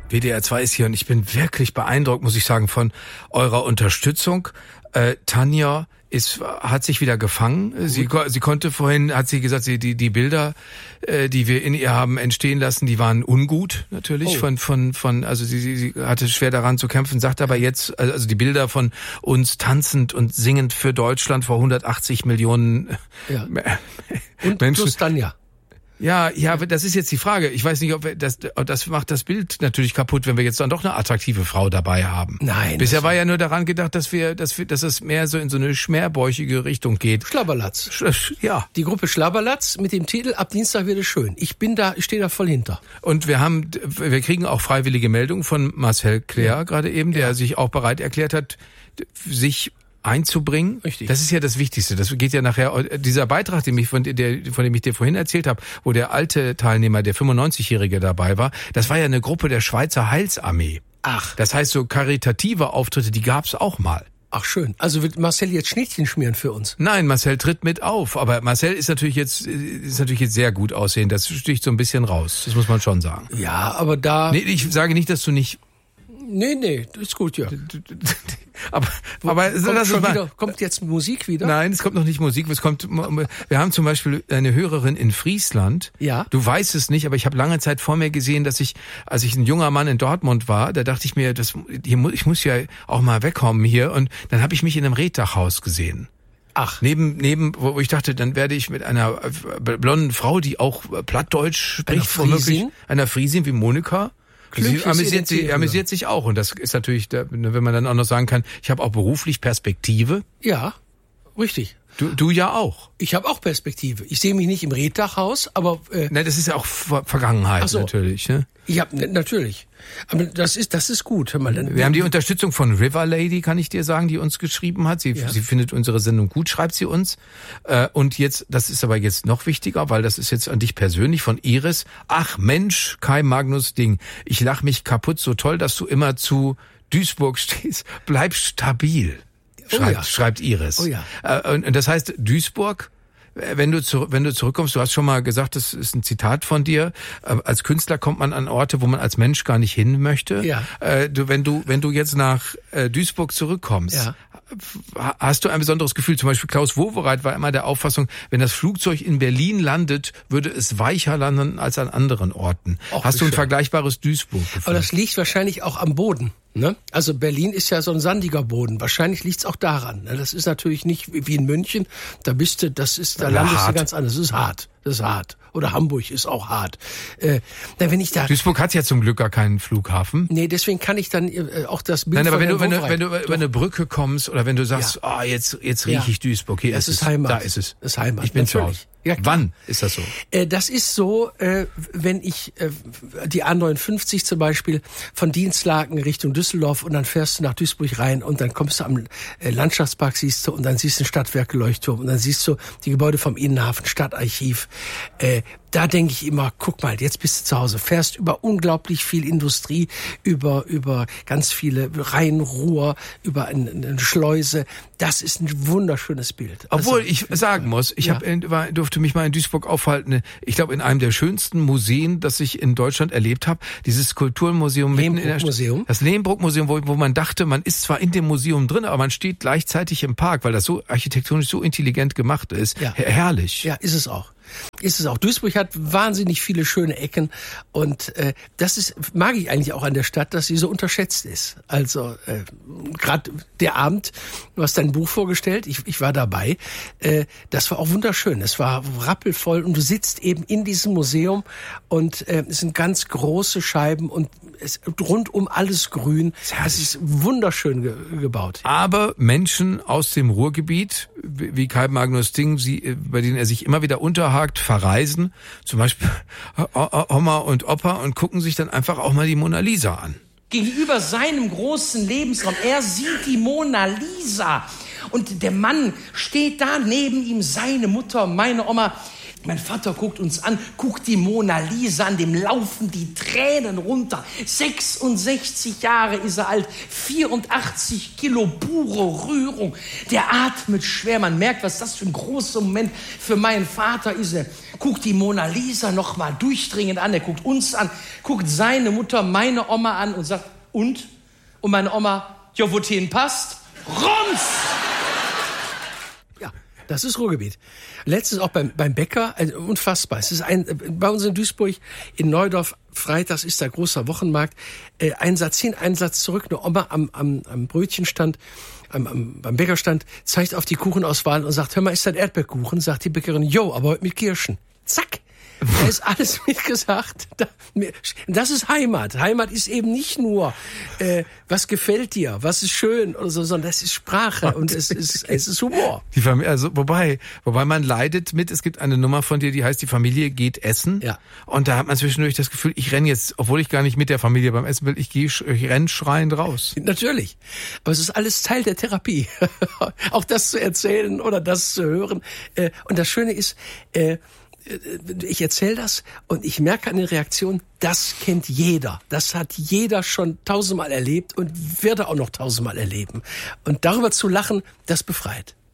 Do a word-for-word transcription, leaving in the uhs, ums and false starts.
W D R zwei ist hier und ich bin wirklich beeindruckt, muss ich sagen, von eurer Unterstützung. Äh, Tanja ist, hat sich wieder gefangen. Sie, sie konnte vorhin, hat sie gesagt, sie, die, die Bilder, äh, die wir in ihr haben entstehen lassen, die waren ungut, natürlich, oh. von, von, von, also sie, sie, sie hatte schwer daran zu kämpfen, sagt aber jetzt, also die Bilder von uns tanzend und singend für Deutschland vor hundertachtzig Millionen ja. und Menschen. Plus Tanja. Ja, ja, das ist jetzt die Frage. Ich weiß nicht, ob wir das, das macht das Bild natürlich kaputt, wenn wir jetzt dann doch eine attraktive Frau dabei haben. Nein. Bisher war ja nur daran gedacht, dass wir, dass wir, dass es mehr so in so eine schmerbäuchige Richtung geht. Schlabberlatz. Sch- ja. Die Gruppe Schlabberlatz mit dem Titel Ab Dienstag wird es schön. Ich bin da, ich stehe da voll hinter. Und wir haben, wir kriegen auch freiwillige Meldungen von Marcel Claire ja. gerade eben, der ja. sich auch bereit erklärt hat, sich einzubringen. Richtig. Das ist ja das Wichtigste. Das geht ja nachher, dieser Beitrag, den ich von, der, von dem ich dir vorhin erzählt habe, wo der alte Teilnehmer, der fünfundneunzigjährige dabei war, das war ja eine Gruppe der Schweizer Heilsarmee. Ach. Das heißt, so karitative Auftritte, die gab's auch mal. Ach schön. Also wird Marcel jetzt Schnittchen schmieren für uns? Nein, Marcel tritt mit auf. Aber Marcel ist natürlich jetzt, ist natürlich jetzt sehr gut aussehen. Das sticht so ein bisschen raus. Das muss man schon sagen. Ja, aber da... Nee, ich sage nicht, dass du nicht... Nee, nee, das ist gut, ja. Aber, aber kommt, lass schon mal. wieder, kommt jetzt Musik wieder? Nein, es kommt noch nicht Musik. Es kommt. Wir haben zum Beispiel eine Hörerin in Friesland. Ja. Du weißt es nicht, aber ich habe lange Zeit vor mir gesehen, dass ich, als ich ein junger Mann in Dortmund war, da dachte ich mir, das, hier, ich muss ja auch mal wegkommen hier. Und dann habe ich mich in einem Reddachhaus gesehen. Ach. Neben, neben, wo ich dachte, dann werde ich mit einer blonden Frau, die auch Plattdeutsch spricht, einer Friesin, einer Friesin wie Monika. Sie amüsiert, sie amüsiert sich auch und das ist natürlich, wenn man dann auch noch sagen kann, ich habe auch beruflich Perspektive. Ja, richtig. Du, du ja auch. Ich habe auch Perspektive. Ich sehe mich nicht im Reddachhaus, aber... Äh, Nein, das ist ja auch Ver- Vergangenheit Ach so. natürlich. Ne? Ja, natürlich. Aber das ist das ist gut. Hör mal, dann, Wir haben die Unterstützung von River Lady, kann ich dir sagen, die uns geschrieben hat. Sie, ja. sie findet unsere Sendung gut, schreibt sie uns. Äh, und jetzt, das ist aber jetzt noch wichtiger, weil das ist jetzt an dich persönlich von Iris. Ach Mensch, Kai Magnus Ding, ich lach mich kaputt, so toll, dass du immer zu Duisburg stehst. Bleib stabil. Schreibt, oh ja. schreibt Iris. Oh ja. Und das heißt, Duisburg, wenn du, zu, wenn du zurückkommst, du hast schon mal gesagt, das ist ein Zitat von dir, als Künstler kommt man an Orte, wo man als Mensch gar nicht hin möchte. Ja. Du, wenn du, wenn du jetzt nach Duisburg zurückkommst, ja. hast du ein besonderes Gefühl? Zum Beispiel Klaus Wowereit war immer der Auffassung, wenn das Flugzeug in Berlin landet, würde es weicher landen als an anderen Orten. Och, hast du ein schön. vergleichbares Duisburg-Gefühl? Aber das liegt wahrscheinlich auch am Boden. Ne? Also Berlin ist ja so ein sandiger Boden. Wahrscheinlich liegt's auch daran. Ne? Das ist natürlich nicht wie in München. Da bist du, das ist, da Ja, landest hart. du ganz anders. Das ist hart. Das ist hart. Oder Hamburg ist auch hart. Äh, dann wenn ich da. Duisburg hat ja zum Glück gar keinen Flughafen. Nee, deswegen kann ich dann äh, auch das Bild. Nein, aber von wenn du, wenn du, Wowereit- wenn du über eine Brücke kommst oder wenn du sagst, ah, Ja. oh, jetzt, jetzt rieche Ja. ich Duisburg, hier Das ist ist es. Heimat. Da ist es. Das ist Heimat. Ich bin zu Natürlich. Hause. Ja, klar. Wann ist das so? Äh, das ist so, äh, wenn ich äh, die A neunundfünfzig zum Beispiel von Dienstlaken Richtung Düsseldorf und dann fährst du nach Duisburg rein und dann kommst du am äh, Landschaftspark, siehst du, und dann siehst du den Stadtwerke-Leuchtturm und dann siehst du die Gebäude vom Innenhafen, Stadtarchiv. Äh, da denke ich immer, guck mal, jetzt bist du zu Hause, fährst über unglaublich viel Industrie, über über ganz viele Rheinruhr, über eine, eine Schleuse. Das ist ein wunderschönes Bild. Obwohl Also, ich sagen muss, ich ja. hab, in- war, durfte mich mal in Duisburg aufhalten. Ich glaube, in einem der schönsten Museen, das ich in Deutschland erlebt habe, dieses Kulturmuseum mitten in der Stadt. Lehmbruck-Museum? Das Lehmbruck-Museum, wo, wo man dachte, man ist zwar in dem Museum drin, aber man steht gleichzeitig im Park, weil das so architektonisch so intelligent gemacht ist. Ja. Her- Herrlich. Ja, ist es auch. Ist es auch. Duisburg hat wahnsinnig viele schöne Ecken und äh, das ist mag ich eigentlich auch an der Stadt, dass sie so unterschätzt ist. Also äh, gerade der Abend, du hast dein Buch vorgestellt, ich, ich war dabei, äh, das war auch wunderschön. Es war rappelvoll und du sitzt eben in diesem Museum und äh, es sind ganz große Scheiben und es rundum alles grün. Es ist wunderschön ge gebaut. Aber Menschen aus dem Ruhrgebiet, wie Kai Magnus Ding, sie, bei denen er sich immer wieder unterhakt, verreisen, zum Beispiel Oma und Opa, und gucken sich dann einfach auch mal die Mona Lisa an. Gegenüber seinem großen Lebensraum. Er sieht die Mona Lisa. Und der Mann steht da, neben ihm seine Mutter, meine Oma. Mein Vater guckt uns an, guckt die Mona Lisa an, dem laufen die Tränen runter. sechsundsechzig Jahre ist er alt, vierundachtzig Kilo pure Rührung. Der atmet schwer, man merkt, was das für ein großer Moment für meinen Vater ist. guckt die Mona Lisa noch mal durchdringend an, er guckt uns an, guckt seine Mutter, meine Oma an und sagt, und? Und meine Oma, ja, wohin passt? Rums! Ja, das ist Ruhrgebiet. Letztens auch beim, beim Bäcker, also unfassbar. Es ist ein, bei uns in Duisburg, in Neudorf, freitags ist da großer Wochenmarkt, äh, ein Satz hin, ein Satz zurück, eine Oma am, am, am Brötchenstand, am, am, beim Bäckerstand, zeigt auf die Kuchenauswahl und sagt, hör mal, ist das Erdbeerkuchen? Sagt die Bäckerin, jo, aber heute mit Kirschen. Zack! Da ist alles mitgesagt. Das ist Heimat. Heimat ist eben nicht nur, äh, was gefällt dir, was ist schön oder so, sondern das ist Sprache und es ist, es ist Humor. Die Familie, also wobei, wobei man leidet mit, es gibt eine Nummer von dir, die heißt, die Familie geht essen. Ja. Und da hat man zwischendurch das Gefühl, ich renne jetzt, obwohl ich gar nicht mit der Familie beim Essen will, ich gehe, ich renn schreiend raus. Natürlich. Aber es ist alles Teil der Therapie. Auch das zu erzählen oder das zu hören. Und das Schöne ist, ich erzähle das und ich merke an den Reaktionen, das kennt jeder. Das hat jeder schon tausendmal erlebt und wird er auch noch tausendmal erleben. Und darüber zu lachen, das befreit.